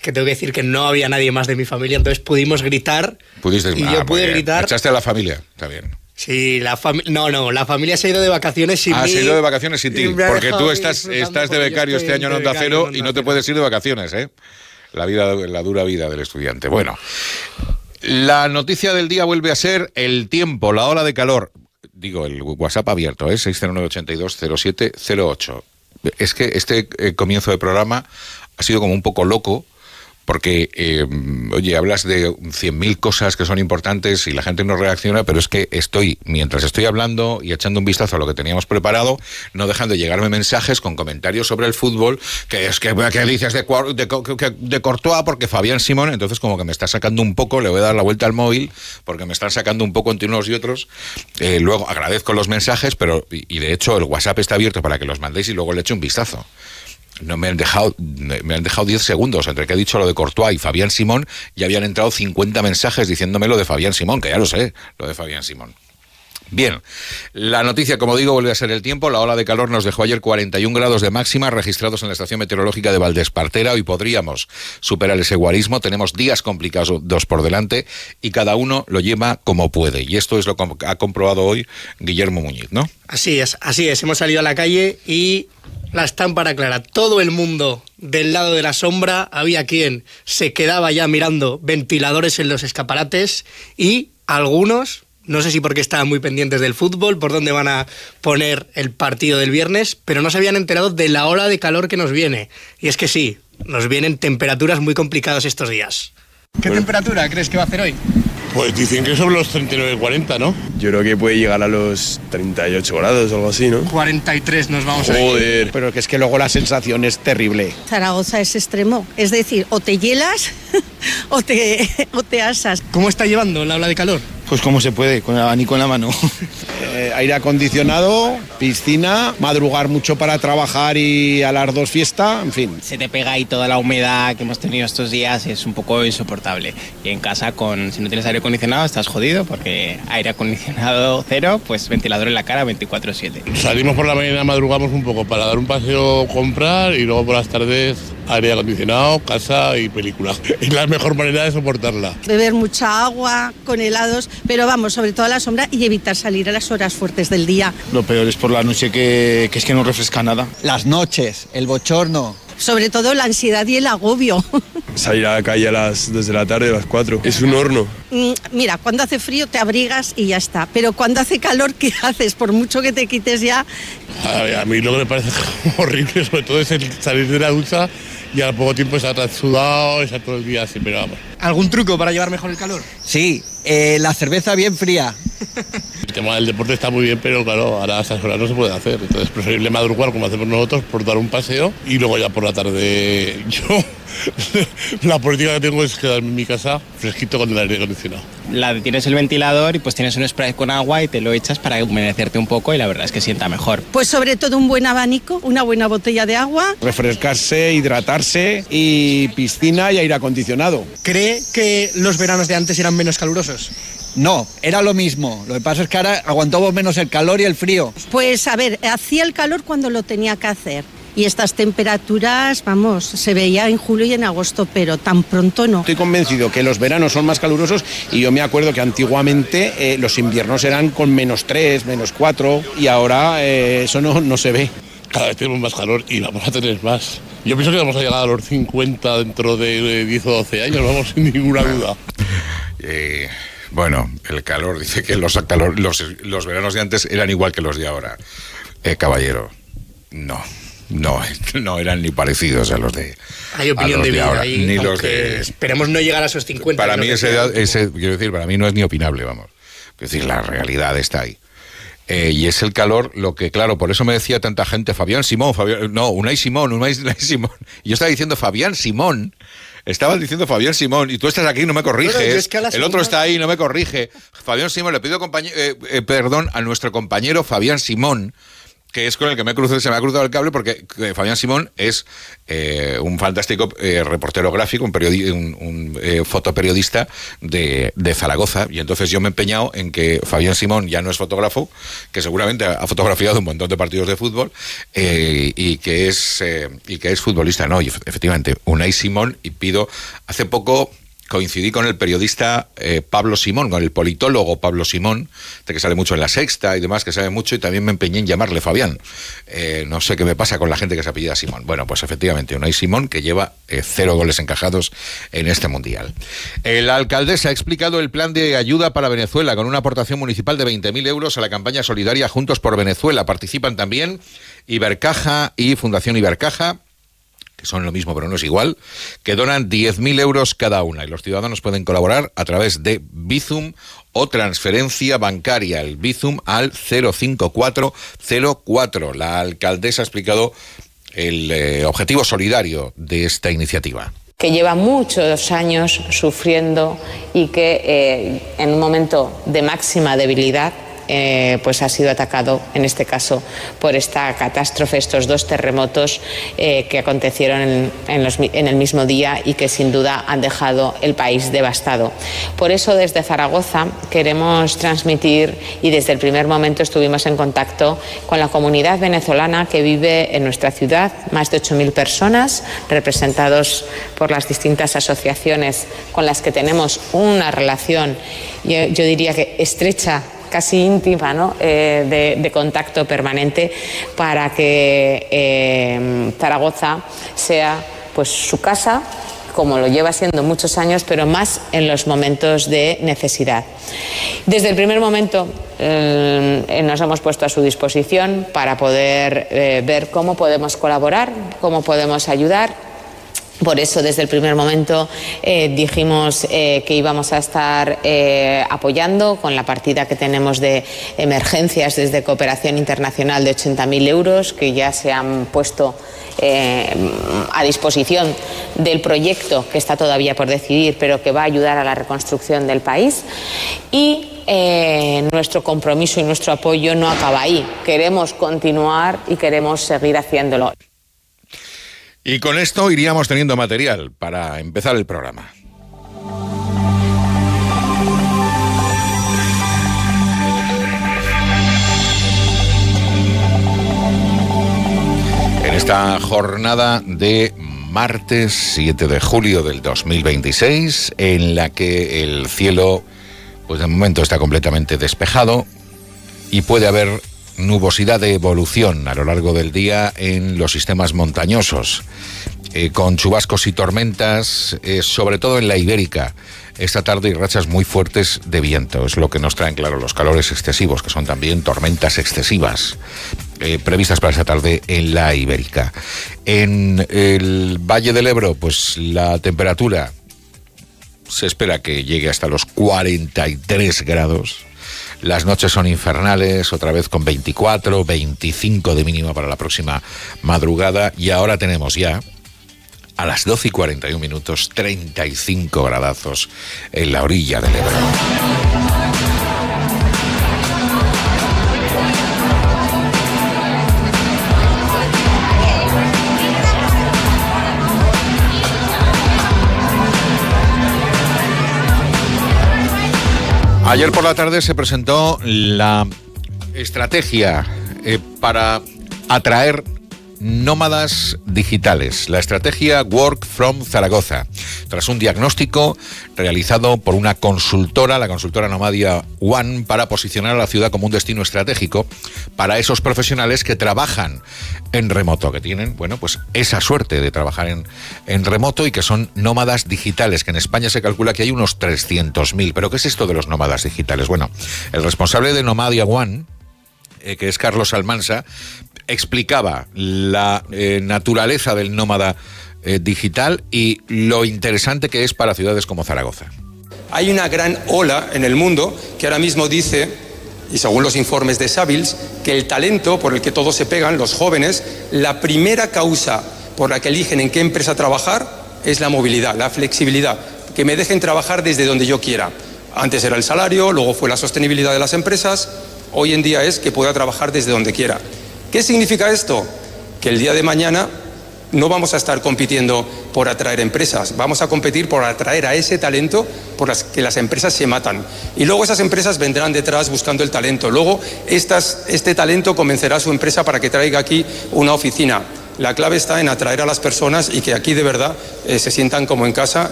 que tengo que decir que no había nadie más de mi familia, entonces pudimos gritar. Pudiste, yo pude gritar. Echaste a la familia, está bien. Sí, la familia se ha ido de vacaciones sin mí. Se ha ido de vacaciones sin ti, porque tú estás de becario este año en Onda Cero y no te puedes ir de vacaciones, ¿eh? La dura vida del estudiante. Bueno, la noticia del día vuelve a ser el tiempo, la ola de calor. Digo, el WhatsApp abierto, 609-820708. Es que este comienzo de programa ha sido como un poco loco, porque, oye, hablas de 100.000 cosas que son importantes y la gente no reacciona, pero es que mientras estoy hablando y echando un vistazo a lo que teníamos preparado, no dejan de llegarme mensajes con comentarios sobre el fútbol, que dices de Courtois porque Fabián Simón, entonces como que me está sacando un poco, le voy a dar la vuelta al móvil, porque me están sacando un poco entre unos y otros. Luego agradezco los mensajes, pero y de hecho el WhatsApp está abierto para que los mandéis y luego le eche un vistazo. No me han dejado 10 segundos entre que he dicho lo de Courtois y Fabián Simón, y habían entrado 50 mensajes diciéndome lo de Fabián Simón, que ya lo sé, lo de Fabián Simón. Bien, la noticia, como digo, vuelve a ser el tiempo. La ola de calor nos dejó ayer 41 grados de máxima registrados en la estación meteorológica de Valdespartera. Hoy podríamos superar ese guarismo. Tenemos días complicados por delante y cada uno lo lleva como puede. Y esto es lo que ha comprobado hoy Guillermo Muñiz, ¿no? Así es. Hemos salido a la calle y la estámpara clara. Todo el mundo del lado de la sombra, había quien se quedaba ya mirando ventiladores en los escaparates y algunos, no sé si porque estaban muy pendientes del fútbol, por dónde van a poner el partido del viernes, pero no se habían enterado de la ola de calor que nos viene. Y es que sí, nos vienen temperaturas muy complicadas estos días. ¿Qué temperatura crees que va a hacer hoy? Pues dicen que sobre los 39-40, ¿no? Yo creo que puede llegar a los 38 grados o algo así, ¿no? 43 nos vamos a ir. Joder. Pero que es que luego la sensación es terrible. Zaragoza es extremo, es decir, o te hielas o te asas. ¿Cómo está llevando la ola de calor? Pues como se puede, con el abanico en la mano. Aire acondicionado, piscina, madrugar mucho para trabajar y a las 2 fiesta, en fin. Se te pega ahí toda la humedad que hemos tenido estos días, es un poco insoportable. Y en casa, si no tienes aire acondicionado, estás jodido, porque aire acondicionado cero, pues ventilador en la cara 24/7. Salimos por la mañana, madrugamos un poco para dar un paseo, comprar, y luego por las tardes aire acondicionado, casa y película. Es la mejor manera de soportarla. Beber mucha agua, con helados, pero vamos, sobre todo a la sombra y evitar salir a las horas fuertes del día. Lo peor es por la noche que es que no refresca nada. Las noches, el bochorno. Sobre todo la ansiedad y el agobio. Salir a la calle desde la tarde a las 4. Es un horno. Mira, cuando hace frío te abrigas y ya está. Pero cuando hace calor, ¿qué haces? Por mucho que te quites ya. A mí lo que me parece horrible, sobre todo, es el salir de la ducha y al poco tiempo estar tan sudado, estar todo el día así, pero vamos. ¿Algún truco para llevar mejor el calor? Sí, la cerveza bien fría. El tema del deporte está muy bien, pero claro, ahora a esas horas no se puede hacer. Entonces, preferible madrugar, como hacemos nosotros, por dar un paseo y luego ya por la tarde. Yo, la política que tengo es quedarme en mi casa fresquito con el aire acondicionado. Tienes el ventilador y pues tienes un spray con agua y te lo echas para humedecerte un poco y la verdad es que sienta mejor. Pues sobre todo un buen abanico, una buena botella de agua. Refrescarse, hidratarse y piscina y aire acondicionado. ¿Cree que los veranos de antes eran menos calurosos? No, era lo mismo. Lo que pasa es que ahora aguantamos menos el calor y el frío. Pues a ver, hacía el calor cuando lo tenía que hacer. Y estas temperaturas, vamos, se veía en julio y en agosto, pero tan pronto no. Estoy convencido que los veranos son más calurosos y yo me acuerdo que antiguamente los inviernos eran con -3, -4 y ahora eso no se ve. Cada vez tenemos más calor y vamos a tener más. Yo pienso que vamos a llegar a los 50 dentro de 10 o 12 años, vamos, sin ninguna duda. Bueno, el calor, dice que los veranos de antes eran igual que los de ahora. Caballero, no eran ni parecidos a los de hay opinión de vida ahora, ahí, ni los de... Esperemos no llegar a esos 50. Para mí quiero decir, para mí no es ni opinable, vamos. Es decir, la realidad está ahí. Y es el calor lo que, claro, por eso me decía tanta gente, Fabián Simón, Unai Simón. Y yo estaba diciendo Fabián Simón. Estabas diciendo Fabián Simón y tú estás aquí y no me corriges. Bueno, es que el otro está ahí y no me corrige. Fabián Simón, le pido perdón a nuestro compañero Fabián Simón, que es con el que se me ha cruzado el cable, porque Fabián Simón es un fantástico reportero gráfico, un fotoperiodista de Zaragoza, y entonces yo me he empeñado en que Fabián Simón ya no es fotógrafo, que seguramente ha fotografiado un montón de partidos de fútbol, y que es futbolista, ¿no? Y efectivamente, Unai Simón, y hace poco coincidí con el periodista Pablo Simón, con el politólogo Pablo Simón, de que sale mucho en La Sexta y demás, que sabe mucho, y también me empeñé en llamarle Fabián. No sé qué me pasa con la gente que se apellida Simón. Bueno, pues efectivamente, Unai Simón, que lleva 0 goles encajados en este Mundial. La alcaldesa ha explicado el plan de ayuda para Venezuela, con una aportación municipal de 20.000 euros a la campaña solidaria Juntos por Venezuela. Participan también Ibercaja y Fundación Ibercaja, que son lo mismo pero no es igual, que donan 10.000 euros cada una, y los ciudadanos pueden colaborar a través de Bizum o transferencia bancaria, el Bizum al 05404. La alcaldesa ha explicado el objetivo solidario de esta iniciativa. Que lleva muchos años sufriendo y que en un momento de máxima debilidad pues ha sido atacado, en este caso, por esta catástrofe, estos 2 terremotos que acontecieron en el mismo día y que sin duda han dejado el país devastado. Por eso desde Zaragoza queremos transmitir, y desde el primer momento estuvimos en contacto con la comunidad venezolana que vive en nuestra ciudad, más de 8.000 personas, representados por las distintas asociaciones con las que tenemos una relación, yo diría que estrecha, casi íntima, ¿no? de contacto permanente, para que Zaragoza sea pues su casa, como lo lleva siendo muchos años, pero más en los momentos de necesidad. Desde el primer momento nos hemos puesto a su disposición para poder ver cómo podemos colaborar, cómo podemos ayudar. Por eso, desde el primer momento dijimos que íbamos a estar apoyando con la partida que tenemos de emergencias desde Cooperación Internacional de 80.000 euros, que ya se han puesto a disposición del proyecto, que está todavía por decidir, pero que va a ayudar a la reconstrucción del país. Y nuestro compromiso y nuestro apoyo no acaba ahí. Queremos continuar y queremos seguir haciéndolo. Y con esto iríamos teniendo material para empezar el programa. En esta jornada de martes 7 de julio del 2026, en la que el cielo, pues de momento está completamente despejado y puede haber nubosidad de evolución a lo largo del día en los sistemas montañosos, con chubascos y tormentas, sobre todo en la Ibérica. Esta tarde hay rachas muy fuertes de viento, es lo que nos traen claro los calores excesivos, que son también tormentas excesivas previstas para esta tarde en la Ibérica. En el Valle del Ebro, pues la temperatura se espera que llegue hasta los 43 grados. Las noches son infernales, otra vez con 24, 25 de mínima para la próxima madrugada. Y ahora tenemos ya, a las 12:41, 35 gradazos en la orilla del Ebro. Ayer por la tarde se presentó la estrategia para atraer nómadas digitales, la estrategia Work from Zaragoza, tras un diagnóstico realizado por una consultora, la consultora Nomadia One, para posicionar a la ciudad como un destino estratégico para esos profesionales que trabajan en remoto, que tienen, bueno, pues esa suerte de trabajar en remoto y que son nómadas digitales, que en España se calcula que hay unos 300.000. ¿Pero qué es esto de los nómadas digitales? Bueno, el responsable de Nomadia One, que es Carlos Almansa, explicaba la naturaleza del nómada digital y lo interesante que es para ciudades como Zaragoza. Hay una gran ola en el mundo que ahora mismo dice, y según los informes de Savills, que el talento por el que todos se pegan, los jóvenes, la primera causa por la que eligen en qué empresa trabajar es la movilidad, la flexibilidad, que me dejen trabajar desde donde yo quiera. Antes era el salario, luego fue la sostenibilidad de las empresas, hoy en día es que pueda trabajar desde donde quiera. ¿Qué significa esto? Que el día de mañana no vamos a estar compitiendo por atraer empresas, vamos a competir por atraer a ese talento por las que las empresas se matan. Y luego esas empresas vendrán detrás buscando el talento. Luego este talento convencerá a su empresa para que traiga aquí una oficina. La clave está en atraer a las personas y que aquí de verdad se sientan como en casa